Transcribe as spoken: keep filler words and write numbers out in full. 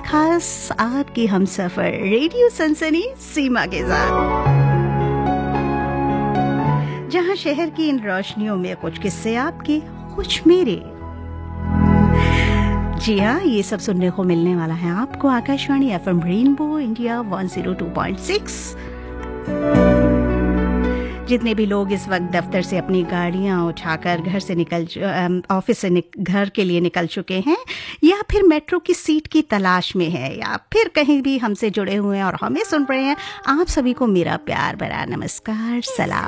खास आपकी हमसफर रेडियो सनसनी सीमा के साथ, जहां शहर की इन रोशनियों में कुछ किस्से आपके, कुछ मेरे। जी हाँ, ये सब सुनने को मिलने वाला है आपको Akashvani FM rainbow India one zero two point six. जितने भी लोग इस वक्त दफ्तर से अपनी गाड़ियां उठाकर घर से निकल ऑफिस से निक, घर के लिए निकल चुके हैं, या फिर मेट्रो की सीट की तलाश में है, या फिर कहीं भी हमसे जुड़े हुए हैं और हमें सुन रहे हैं, आप सभी को मेरा प्यार भरा नमस्कार, सलाम।